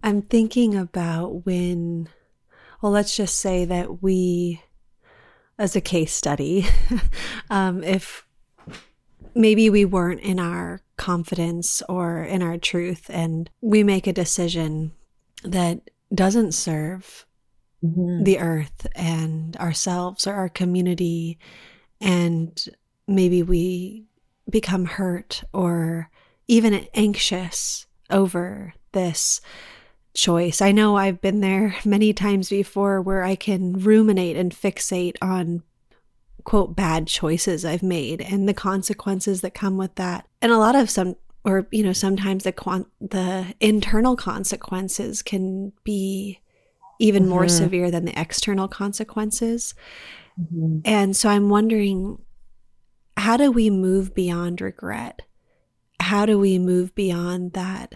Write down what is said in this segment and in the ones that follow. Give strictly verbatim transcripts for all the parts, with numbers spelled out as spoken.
I'm thinking about when, well, let's just say that we, as a case study, um, if maybe we weren't in our confidence or in our truth, and we make a decision that doesn't serve Hmm. the earth and ourselves or our community, and maybe we become hurt or even anxious over this choice. I know I've been there many times before where I can ruminate and fixate on quote bad choices I've made and the consequences that come with that. And a lot of some or you know sometimes the quan- the internal consequences can be even more Hmm. severe than the external consequences. Hmm. And so I'm wondering, how do we move beyond regret? How do we move beyond that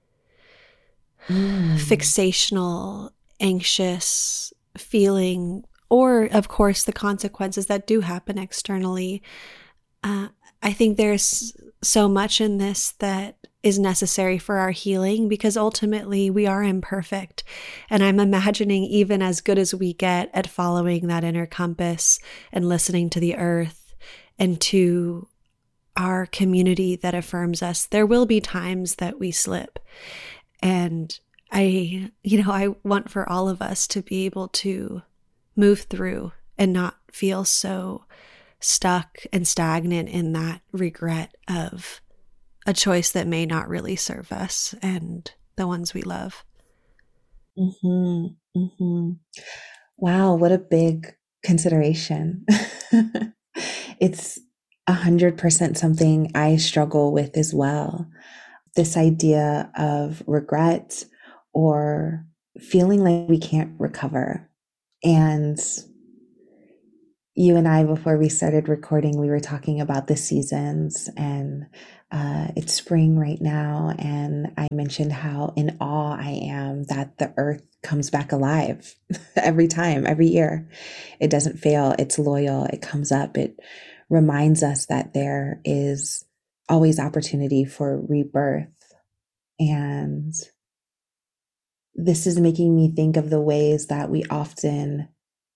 Mm. fixational, anxious feeling, or of course, the consequences that do happen externally? Uh, I think there's so much in this that is necessary for our healing because ultimately we are imperfect. And I'm imagining, even as good as we get at following that inner compass and listening to the earth and to our community that affirms us, there will be times that we slip. And I, you know, I want for all of us to be able to move through and not feel so stuck and stagnant in that regret of a choice that may not really serve us and the ones we love. Hmm. Hmm. Wow, what a big consideration. It's a hundred percent something I struggle with as well. This idea of regret or feeling like we can't recover. And you and I, before we started recording, we were talking about the seasons, and uh, it's spring right now. And I mentioned how in awe I am that the earth comes back alive every time, every year. It doesn't fail, it's loyal, it comes up, it reminds us that there is always opportunity for rebirth. And this is making me think of the ways that we often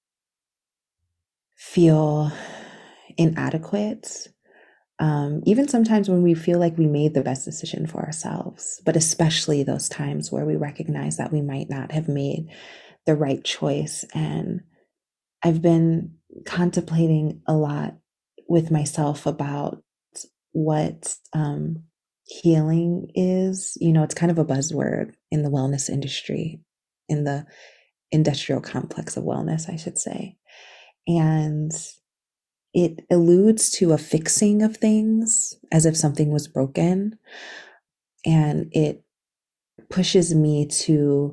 feel inadequate. Um, even sometimes when we feel like we made the best decision for ourselves, but especially those times where we recognize that we might not have made the right choice. And I've been contemplating a lot with myself about what um, healing is. You know, it's kind of a buzzword in the wellness industry, in the industrial complex of wellness, I should say. And it alludes to a fixing of things as if something was broken. And it pushes me to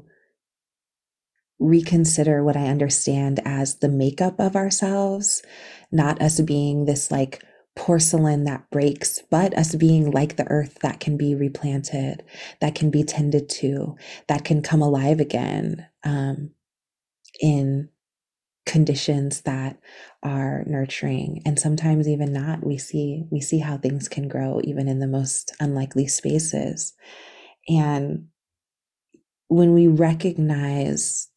reconsider what I understand as the makeup of ourselves, not us being this like porcelain that breaks, but us being like the earth that can be replanted, that can be tended to, that can come alive again um, in conditions that are nurturing, and sometimes even not. We see we see how things can grow even in the most unlikely spaces. And when we recognize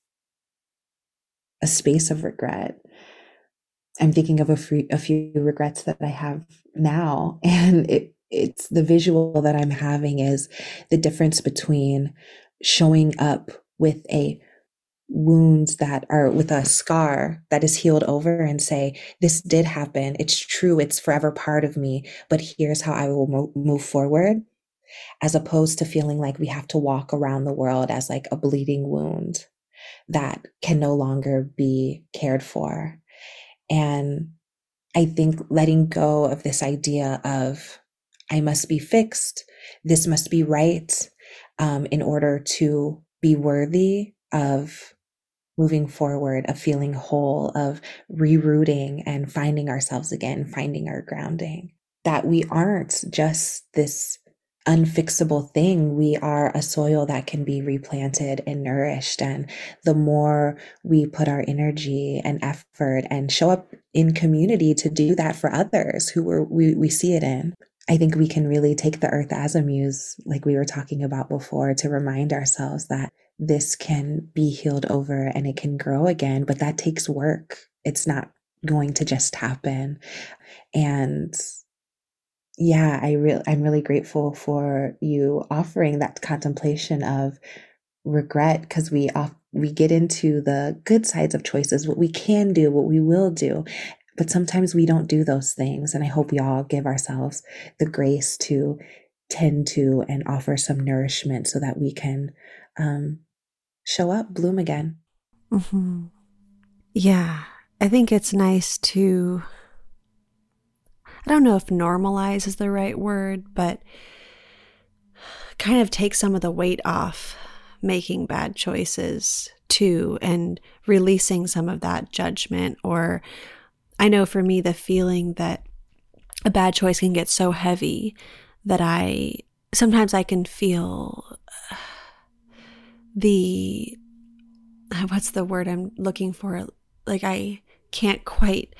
a space of regret, I'm thinking of a few, a few regrets that I have now, and it it's the visual that I'm having is the difference between showing up with a wounds that are with a scar that is healed over and say, this did happen. It's true. It's forever part of me, but here's how I will mo- move forward, as opposed to feeling like we have to walk around the world as like a bleeding wound that can no longer be cared for. And I think letting go of this idea of, I must be fixed, this must be right, um, in order to be worthy of moving forward, of feeling whole, of rerouting and finding ourselves again, finding our grounding. That we aren't just this unfixable thing. We are a soil that can be replanted and nourished. And the more we put our energy and effort and show up in community to do that for others who we're, we, we see it in, I think we can really take the earth as a muse, like we were talking about before, to remind ourselves that this can be healed over and it can grow again, but that takes work. It's not going to just happen. And yeah, I real I'm really grateful for you offering that contemplation of regret, because we off we get into the good sides of choices, what we can do, what we will do. But sometimes we don't do those things. And I hope we all give ourselves the grace to tend to and offer some nourishment so that we can um, show up, bloom again. Mm-hmm. Yeah, I think it's nice to, I don't know if normalize is the right word, but kind of take some of the weight off making bad choices too, and releasing some of that judgment. Or I know for me, the feeling that a bad choice can get so heavy that I sometimes I can feel the, what's the word I'm looking for? Like I can't quite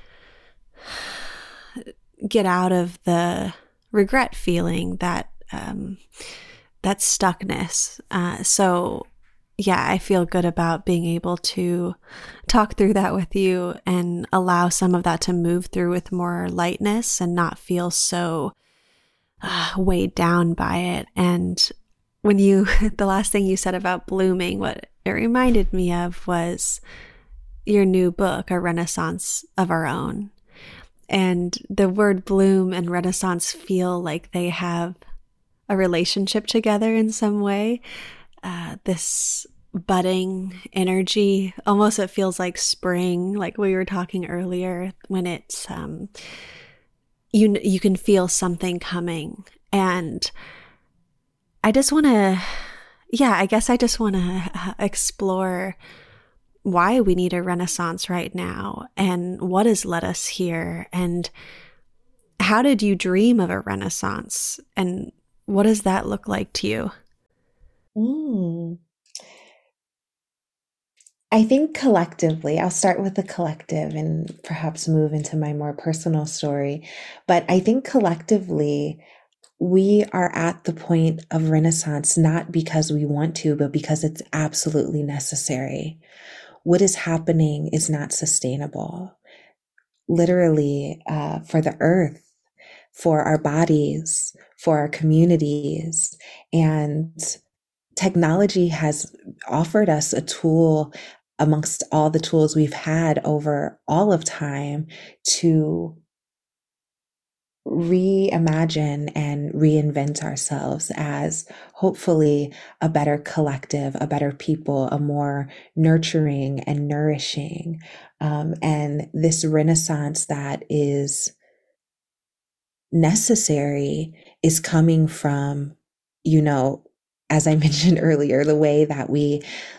get out of the regret feeling, that um, that stuckness. Uh, so yeah, I feel good about being able to talk through that with you and allow some of that to move through with more lightness and not feel so uh, weighed down by it. And when you, the last thing you said about blooming, what it reminded me of was your new book, A Renaissance of Our Own. And the word bloom and Renaissance feel like they have a relationship together in some way. Uh, this budding energy, almost it feels like spring, like we were talking earlier, when it's, um, you, you can feel something coming. And I just want to, yeah, I guess I just want to explore why we need a renaissance right now and what has led us here. And how did you dream of a renaissance? And what does that look like to you? Mm. I think collectively, I'll start with the collective and perhaps move into my more personal story. But I think collectively, we are at the point of renaissance, not because we want to, but because it's absolutely necessary. What is happening is not sustainable. Literally, uh, for the earth, for our bodies, for our communities. And technology has offered us a tool amongst all the tools we've had over all of time to reimagine and reinvent ourselves as hopefully a better collective, a better people, a more nurturing and nourishing. Um, and this renaissance that is necessary is coming from, you know, as I mentioned earlier, the way that we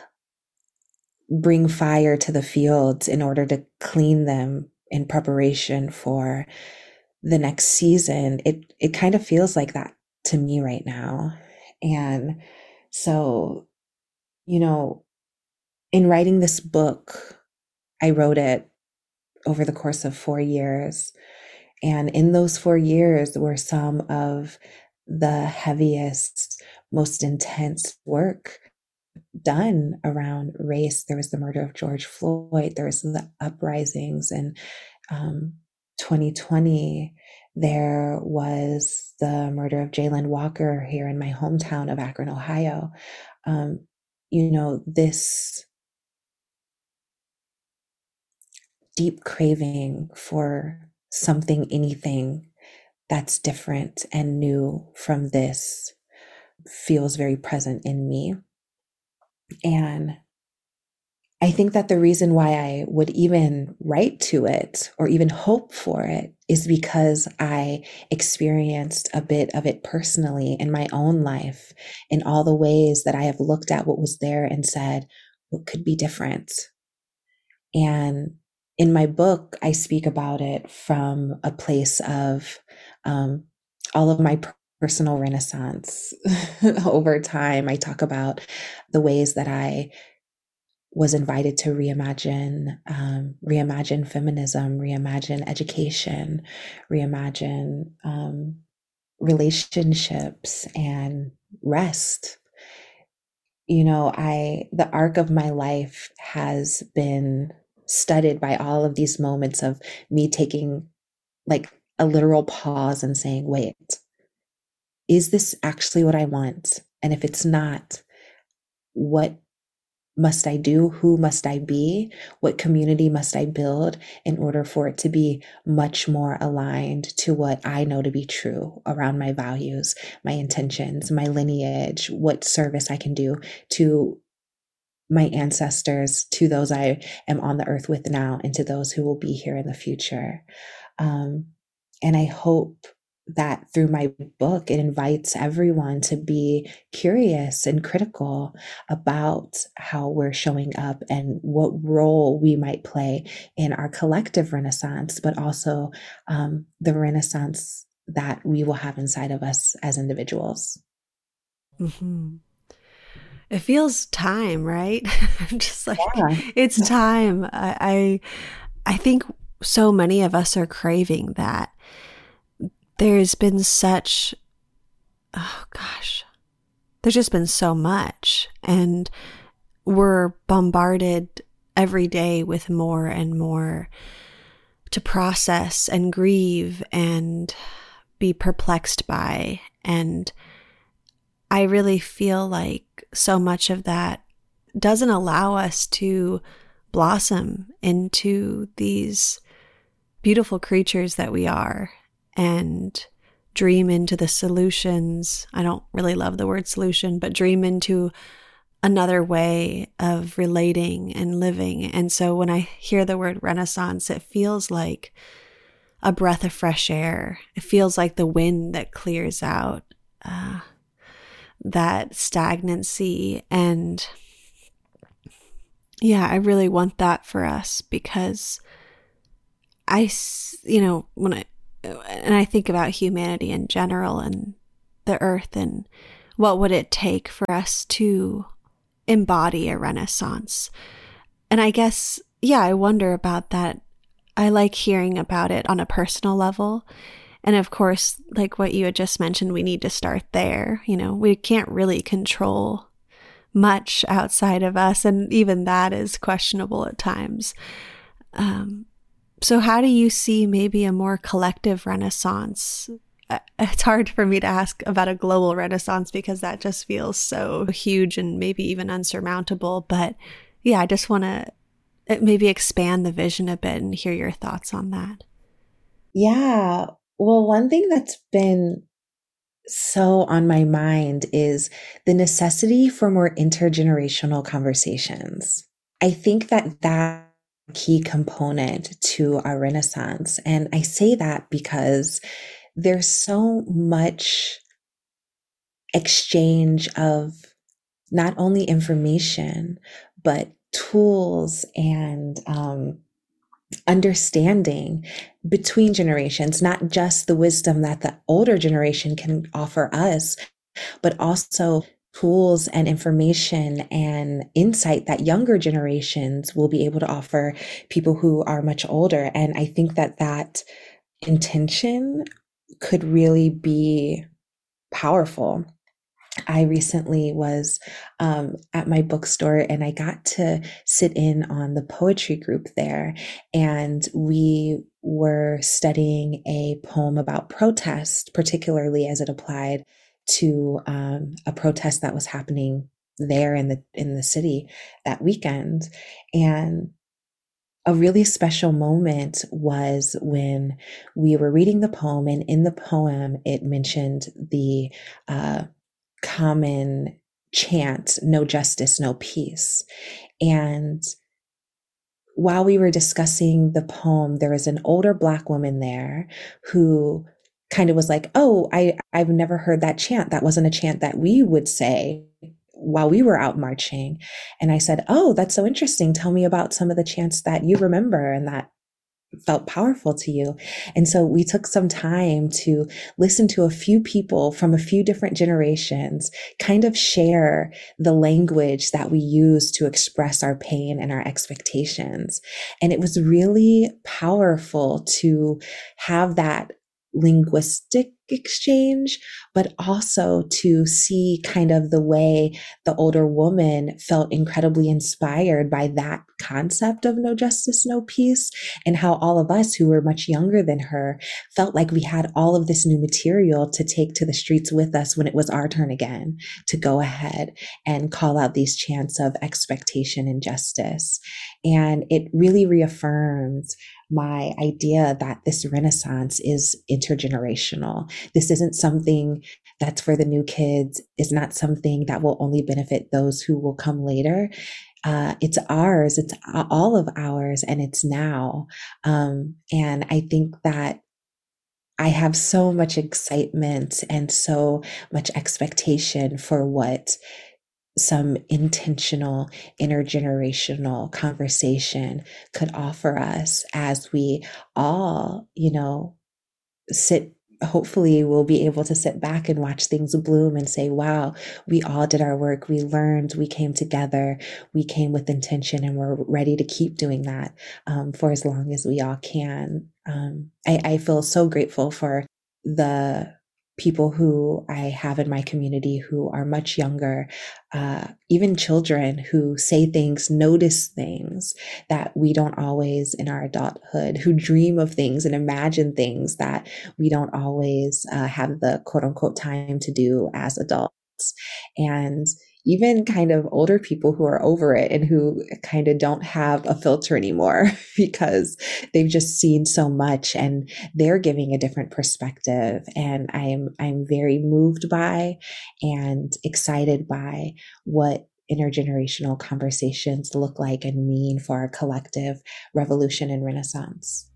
bring fire to the fields in order to clean them in preparation for the next season. It it kind of feels like that to me right now. And so, you know, in writing this book, I wrote it over the course of four years. And in those four years were some of the heaviest, most intense work done around race. There was the murder of George Floyd. There was the uprisings in um, twenty twenty. There was the murder of Jayland Walker here in my hometown of Akron, Ohio. Um, you know, this deep craving for something, anything that's different and new from this feels very present in me. And I think that the reason why I would even write to it or even hope for it is because I experienced a bit of it personally in my own life, in all the ways that I have looked at what was there and said, what could be different? And in my book, I speak about it from a place of um, all of my personal renaissance over time. I talk about the ways that I was invited to reimagine, um, reimagine feminism, reimagine education, reimagine um, relationships and rest. You know, I, the arc of my life has been studded by all of these moments of me taking like a literal pause and saying, wait, is this actually what I want? And if it's not, what must I do? Who must I be? What community must I build in order for it to be much more aligned to what I know to be true around my values, my intentions, my lineage, what service I can do to my ancestors, to those I am on the earth with now, and to those who will be here in the future. Um, and I hope that through my book, it invites everyone to be curious and critical about how we're showing up and what role we might play in our collective renaissance, but also um, the renaissance that we will have inside of us as individuals. Mm-hmm. It feels time, right? I'm just like, Yeah. it's time. I, I I think so many of us are craving that. There's been such, oh gosh, there's just been so much. And we're bombarded every day with more and more to process and grieve and be perplexed by. And I really feel like so much of that doesn't allow us to blossom into these beautiful creatures that we are and dream into the solutions. I don't really love the word solution, but dream into another way of relating and living. And so when I hear the word Renaissance, it feels like a breath of fresh air. It feels like the wind that clears out uh, that stagnancy. And yeah, I really want that for us, because I, you know, when I, and I think about humanity in general and the earth, and what would it take for us to embody a renaissance? And I guess, yeah, I wonder about that. I like hearing about it on a personal level. And of course, like what you had just mentioned, we need to start there. You know, we can't really control much outside of us, and even that is questionable at times. Um, so how do you see maybe a more collective renaissance? It's hard for me to ask about a global renaissance because that just feels so huge and maybe even unsurmountable. But yeah, I just want to maybe expand the vision a bit and hear your thoughts on that. Yeah. Well, one thing that's been so on my mind is the necessity for more intergenerational conversations. I think that that key component to our renaissance. And I say that because there's so much exchange of not only information, but tools and um, understanding between generations, not just the wisdom that the older generation can offer us, but also tools and information and insight that younger generations will be able to offer people who are much older. And I think that that intention could really be powerful. I recently was um, at my bookstore and I got to sit in on the poetry group there. And we were studying a poem about protest, particularly as it applied to um, a protest that was happening there in the in the city that weekend. And a really special moment was when we were reading the poem, and in the poem it mentioned the uh, common chant, no justice, no peace. And while we were discussing the poem, there was an older Black woman there who kind of was like, oh, I, I've never heard that chant. That wasn't a chant that we would say while we were out marching. And I said, oh, that's so interesting. Tell me about some of the chants that you remember and that felt powerful to you. And so we took some time to listen to a few people from a few different generations kind of share the language that we use to express our pain and our expectations. And it was really powerful to have that linguistic exchange, but also to see kind of the way the older woman felt incredibly inspired by that concept of no justice, no peace, and how all of us who were much younger than her felt like we had all of this new material to take to the streets with us when it was our turn again to go ahead and call out these chants of expectation and justice. And it really reaffirms my idea that this Renaissance is intergenerational. This isn't something that's for the new kids, is not something that will only benefit those who will come later. Uh, it's ours, it's all of ours, and it's now. Um, and I think that I have so much excitement and so much expectation for what some intentional intergenerational conversation could offer us as we all, you know, sit. Hopefully we'll be able to sit back and watch things bloom and say, wow, we all did our work. We learned, we came together, we came with intention, and we're ready to keep doing that um, for as long as we all can. Um, I, I feel so grateful for the people who I have in my community who are much younger, uh, even children who say things, notice things that we don't always in our adulthood, who dream of things and imagine things that we don't always uh, have the quote unquote time to do as adults. And even kind of older people who are over it and who kind of don't have a filter anymore because they've just seen so much and they're giving a different perspective. And I'm, I'm very moved by and excited by what intergenerational conversations look like and mean for our collective revolution and renaissance.